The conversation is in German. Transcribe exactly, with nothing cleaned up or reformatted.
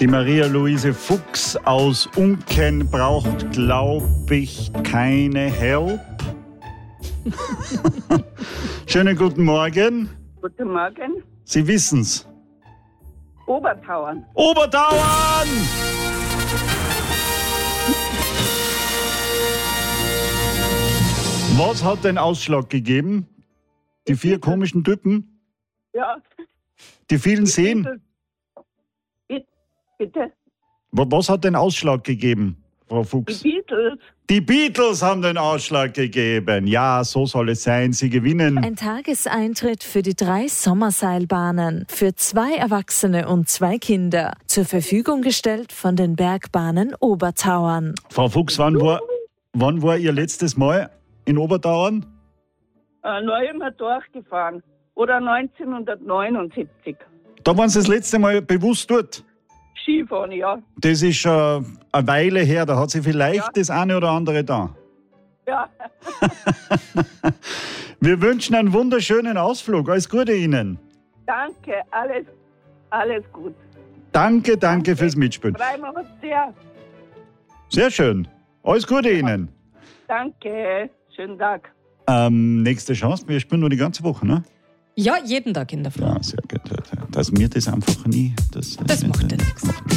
Die Maria-Luise Fuchs aus Unken braucht, glaube ich, keine Help. Schönen guten Morgen. Guten Morgen. Sie wissen's. Obertauern. Obertauern! Was hat den Ausschlag gegeben? Die vier komischen Typen? Ja. Die vielen Seen? Bitte? Bitte? Was hat den Ausschlag gegeben, Frau Fuchs? Die Beatles. Die Beatles haben den Ausschlag gegeben. Ja, so soll es sein. Sie gewinnen. Ein Tageseintritt für die drei Sommerseilbahnen. Für zwei Erwachsene und zwei Kinder. Zur Verfügung gestellt von den Bergbahnen Obertauern. Frau Fuchs, wann war, wann war Ihr letztes Mal in Obertauern? Äh, neu immer durchgefahren. Oder neunzehnhundertneunundsiebzig. Da waren Sie das letzte Mal bewusst dort? Skifahren, ja. Das ist schon eine Weile her. Da hat sie vielleicht Ja. das eine oder andere da. Ja. Wir wünschen einen wunderschönen Ausflug. Alles Gute Ihnen. Danke, alles, alles gut. Danke, danke fürs Mitspielen. Freuen wir uns sehr. Sehr schön. Alles Gute Ihnen. Danke, schönen Tag. Ähm, nächste Chance. Wir spielen nur die ganze Woche, ne? Ja, jeden Tag in der Früh. Ja, sehr gut. Dass mir das einfach nie... Das, Das macht ja nichts.